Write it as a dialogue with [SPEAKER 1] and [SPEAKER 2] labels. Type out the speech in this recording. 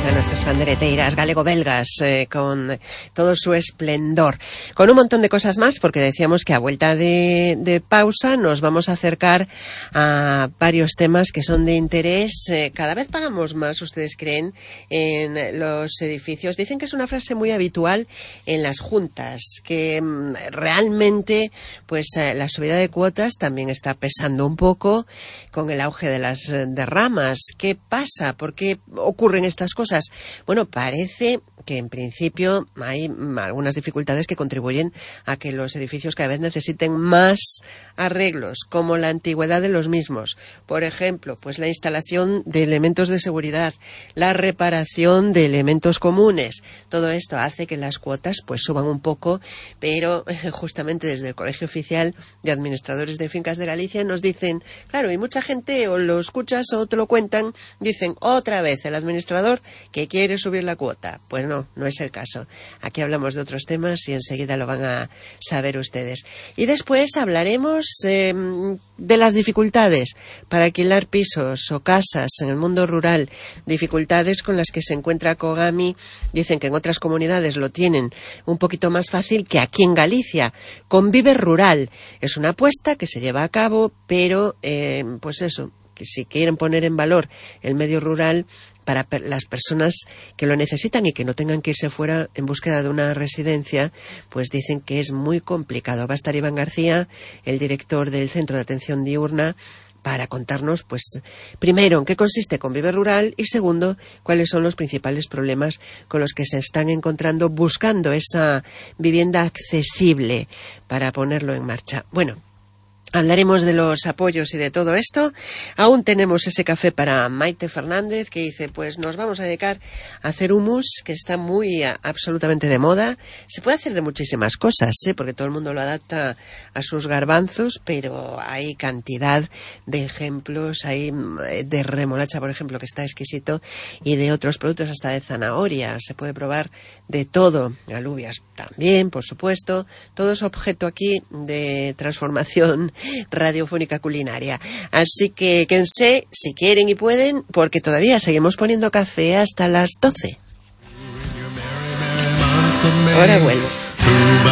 [SPEAKER 1] a nuestras bandereteiras galego-belgas con todo su esplendor, con un montón de cosas más, porque decíamos que a vuelta de pausa nos vamos a acercar a varios temas que son de interés. Cada vez pagamos más, ¿ustedes creen?, en los edificios. Dicen que es una frase muy habitual en las juntas, que realmente pues la subida de cuotas también está pesando un poco con el auge de las derramas. ¿Qué pasa? ¿Por qué ocurren estas cosas? Bueno, parece que en principio hay algunas dificultades que contribuyen a que los edificios cada vez necesiten más arreglos, como la antigüedad de los mismos. Por ejemplo, pues la instalación de elementos de seguridad, la reparación de elementos comunes. Todo esto hace que las cuotas pues suban un poco, pero justamente desde el Colegio Oficial de Administradores de Fincas de Galicia nos dicen, claro, y mucha gente o lo escuchas o te lo cuentan, dicen otra vez el administrador que quiere subir la cuota. Pues no es el caso. Aquí hablamos de otros temas y enseguida lo van a saber ustedes. Y después hablaremos de las dificultades para alquilar pisos o casas en el mundo rural, dificultades con las que se encuentra Cogami. Dicen que en otras comunidades lo tienen un poquito más fácil que aquí en Galicia. Convive Rural es una apuesta que se lleva a cabo, pero pues eso, que si quieren poner en valor el medio rural para las personas que lo necesitan y que no tengan que irse fuera en búsqueda de una residencia, pues dicen que es muy complicado. Va a estar Iván García, el director del Centro de Atención Diurna, para contarnos, pues, primero, en qué consiste Convive Rural y, segundo, cuáles son los principales problemas con los que se están encontrando buscando esa vivienda accesible para ponerlo en marcha. Bueno, hablaremos de los apoyos y de todo esto. Aún tenemos ese café para Maite Fernández, que dice, pues nos vamos a dedicar a hacer hummus, que está muy absolutamente de moda. Se puede hacer de muchísimas cosas, porque todo el mundo lo adapta a sus garbanzos, pero hay cantidad de ejemplos. Hay de remolacha, por ejemplo, que está exquisito, y de otros productos, hasta de zanahoria. Se puede probar de todo. Alubias también, por supuesto. Todo es objeto aquí de transformación radiofónica culinaria. Así que quédense si quieren y pueden, porque todavía seguimos poniendo café hasta las 12. Ahora vuelvo.